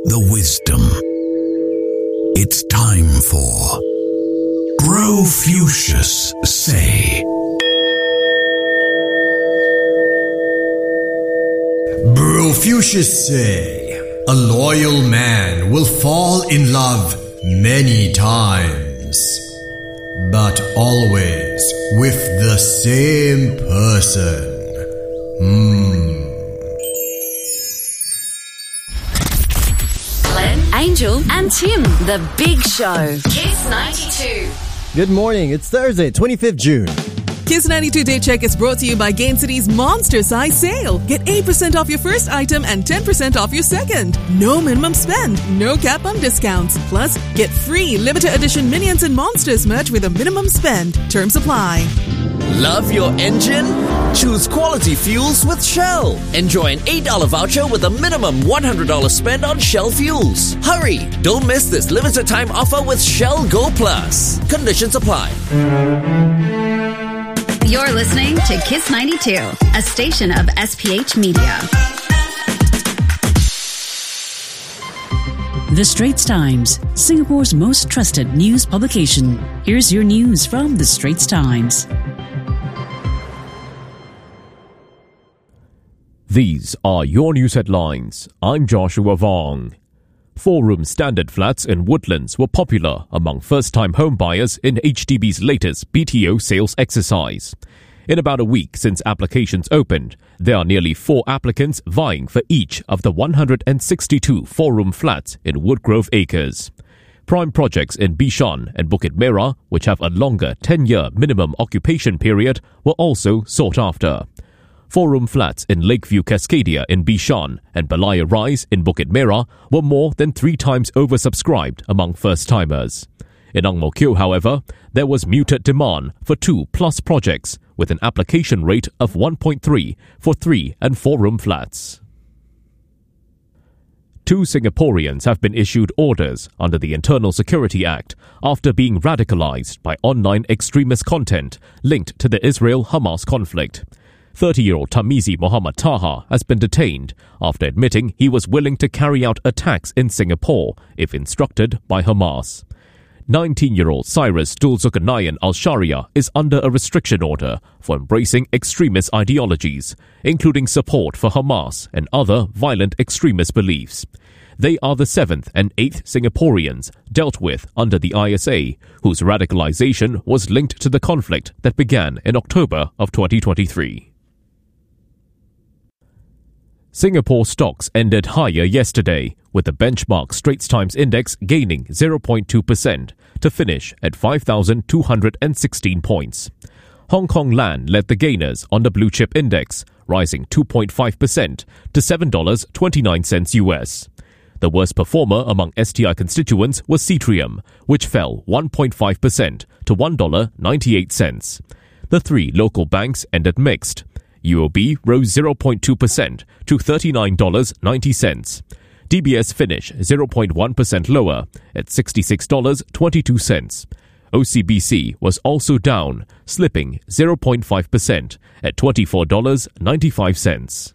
the wisdom. It's time for Brofutious Say. Brofutious Say, a loyal man will fall in love many times, but always with the same person. Glenn, Angel, and Tim, the Big Show. Kiss 92. Good morning. It's Thursday, 25th June. Kiss 92 Day Check is brought to you by Gain City's Monster Size Sale. Get 8% off your first item and 10% off your second. No minimum spend, no cap on discounts. Plus, get free limited edition Minions and Monsters merch with a minimum spend. Terms apply. Love your engine? Choose quality fuels with Shell. Enjoy an $8 voucher with a minimum $100 spend on Shell fuels. Hurry! Don't miss this limited time offer with Shell Go Plus. Conditions apply. You're listening to Kiss 92, a station of SPH Media. The Straits Times, Singapore's most trusted news publication. Here's your news from The Straits Times. These are your news headlines. I'm Joshua Vong. 4-room standard flats in Woodlands were popular among first-time home buyers in HDB's latest BTO sales exercise. In about a week since applications opened, there are nearly 4 applicants vying for each of the 162 4-room flats in Woodgrove Acres. Prime projects in Bishan and Bukit Merah, which have a longer 10-year minimum occupation period, were also sought after. 4-room flats in Lakeview Cascadia in Bishan and Balaya Rise in Bukit Merah were more than 3 times oversubscribed among first-timers. In Ang Mo Kio, however, there was muted demand for 2+ projects, with an application rate of 1.3 for 3- and 4-room flats. 2 Singaporeans have been issued orders under the Internal Security Act after being radicalized by online extremist content linked to the Israel-Hamas conflict. 30-year-old Tamizi Muhammad Taha has been detained after admitting he was willing to carry out attacks in Singapore if instructed by Hamas. 19-year-old Cyrus Dulzukanayan Al-Sharia is under a restriction order for embracing extremist ideologies, including support for Hamas and other violent extremist beliefs. They are the 7th and 8th Singaporeans dealt with under the ISA, whose radicalization was linked to the conflict that began in October of 2023. Singapore stocks ended higher yesterday, with the benchmark Straits Times Index gaining 0.2% to finish at 5,216 points. Hong Kong Land led the gainers on the Blue Chip Index, rising 2.5% to $7.29 US. The worst performer among STI constituents was Cetrium, which fell 1.5% to $1.98. The 3 local banks ended mixed. UOB rose 0.2% to $39.90. DBS finished 0.1% lower at $66.22. OCBC was also down, slipping 0.5% at $24.95.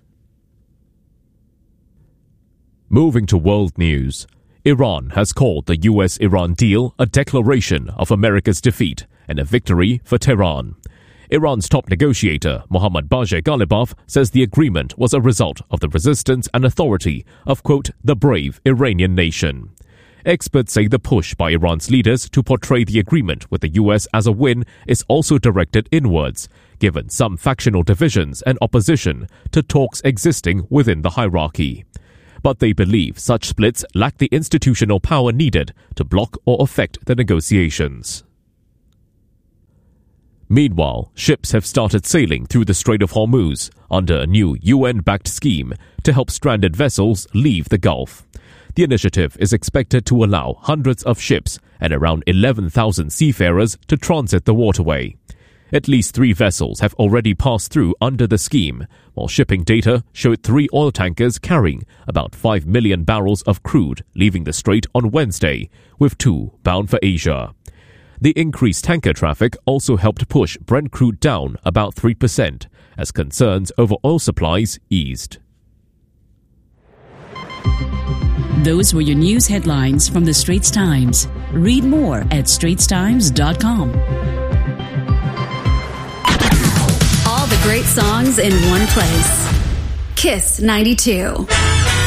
Moving to world news, Iran has called the US-Iran deal a declaration of America's defeat and a victory for Tehran. Iran's top negotiator, Mohammad Bagher Ghalibaf, says the agreement was a result of the resistance and authority of, quote, the brave Iranian nation. Experts say the push by Iran's leaders to portray the agreement with the US as a win is also directed inwards, given some factional divisions and opposition to talks existing within the hierarchy. But they believe such splits lack the institutional power needed to block or affect the negotiations. Meanwhile, ships have started sailing through the Strait of Hormuz under a new UN-backed scheme to help stranded vessels leave the Gulf. The initiative is expected to allow hundreds of ships and around 11,000 seafarers to transit the waterway. At least 3 vessels have already passed through under the scheme, while shipping data showed 3 oil tankers carrying about 5 million barrels of crude leaving the strait on Wednesday, with 2 bound for Asia. The increased tanker traffic also helped push Brent crude down about 3%, as concerns over oil supplies eased. Those were your news headlines from the Straits Times. Read more at straitstimes.com. All the great songs in one place. Kiss 92.